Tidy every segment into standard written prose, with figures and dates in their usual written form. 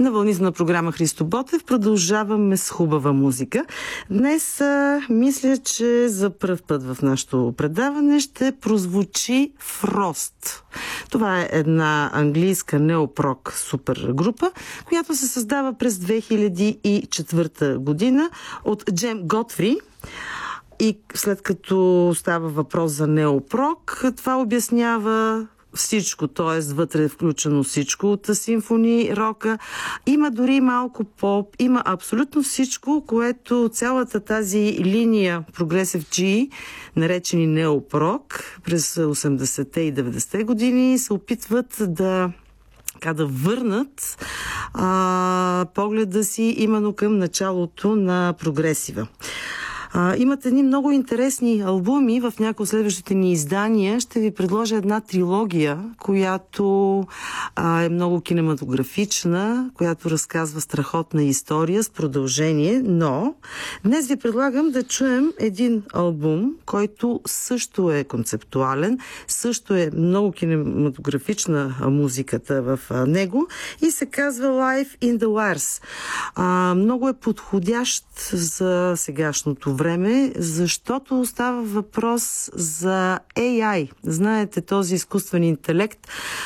На вълните на програма Христо Ботев продължаваме с хубава музика. Днес мисля, че за пръв път в нашото предаване ще прозвучи Фрост. Това е една английска неопрок супергрупа, която се създава през 2004 година от Джем Готфри. И след като става въпрос за неопрок, това обяснява всичко, т.е. вътре е включено всичко от симфони рока. Има дори малко поп, има абсолютно всичко, което цялата тази линия Progressive G, наречени неопрок, през 80-те и 90-те години се опитват да върнат погледа си именно към началото на прогресива. Имат едни много интересни албуми. В някои от следващите ни издания ще ви предложа една трилогия, която е много кинематографична, която разказва страхотна история с продължение, но днес ви предлагам да чуем един албум, който също е концептуален, също е много кинематографична музиката в него и се казва Life in the Wires. Много е подходящ за сегашното време, защото става въпрос за AI. Знаете, този изкуствен интелект,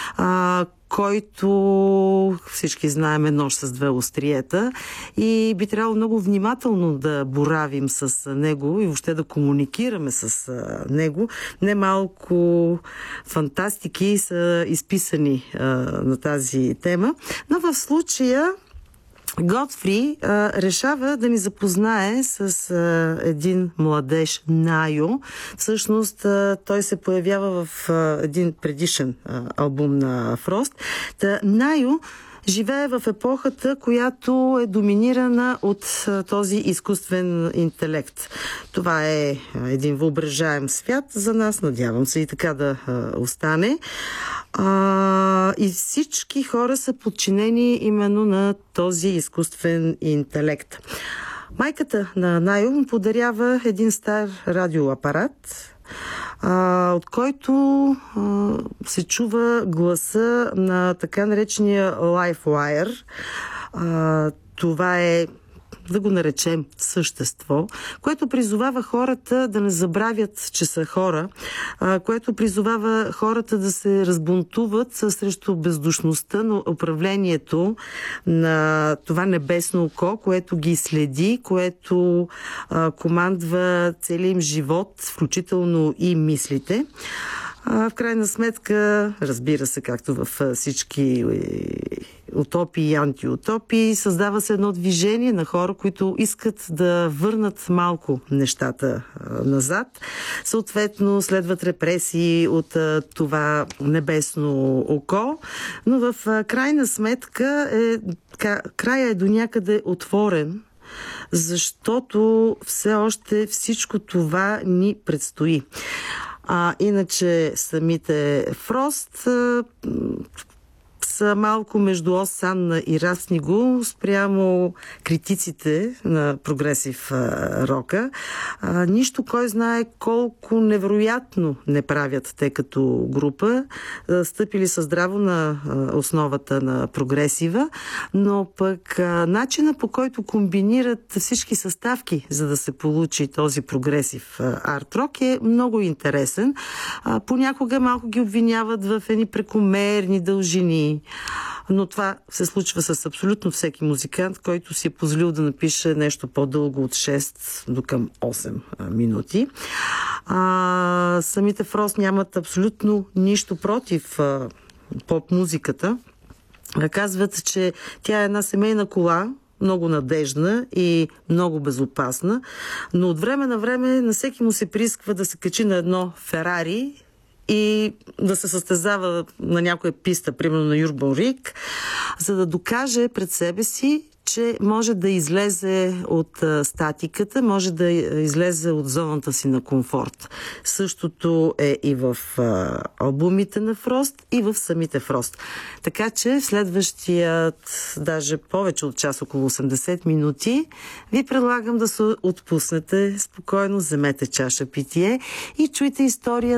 който всички знаем е нож с две остриета и би трябвало много внимателно да боравим с него и въобще да комуникираме с него. Немалко фантастики са изписани на тази тема, но в случая Готфри решава да ни запознае с един младеж Найо. Всъщност той се появява в един предишен албум на Фрост. Найо живее в епохата, която е доминирана от този изкуствен интелект. Това е един въображаем свят за нас, надявам се и така да остане. И всички хора са подчинени именно на този изкуствен интелект. Майката на Найо му подарява един стар радиоапарат, от който се чува гласа на така наречения LiveWire. Това е, да го наречем, същество, което призовава хората да не забравят, че са хора, което призовава хората да се разбунтуват срещу бездушността на управлението на това небесно око, което ги следи, което командва целия им живот, включително и мислите. В крайна сметка, разбира се, както във всички утопии и антиутопии, създава се едно движение на хора, които искат да върнат малко нещата назад. Съответно, следват репресии от това небесно око, но в крайна сметка края е до някъде отворен, защото все още всичко това ни предстои. Иначе самите Фрост са малко между Ос Анна и Рафснигу спрямо критиците на прогресив рока. Нищо кой знае колко невероятно не правят те като група. Стъпили са здраво на основата на прогресива, но пък начина, по който комбинират всички съставки, за да се получи този прогресив арт-рок, е много интересен. Понякога малко ги обвиняват в едни прекомерни дължини, но това се случва с абсолютно всеки музикант, който си е позволил да напише нещо по-дълго от 6 до към 8 минути. Самите Фрост нямат абсолютно нищо против поп-музиката. Казват, че тя е една семейна кола, много надежна и много безопасна, но от време на време на всеки му се приисква да се качи на едно Ферари и да се състезава на някоя писта, примерно на Юрбан Рик, за да докаже пред себе си, че може да излезе от статиката, може да излезе от зоната си на комфорт. Същото е и в албумите на Фрост, и в самите Фрост. Така че в следващият, даже повече от час, около 80 минути, ви предлагам да се отпуснете спокойно, вземете чаша питие и чуйте история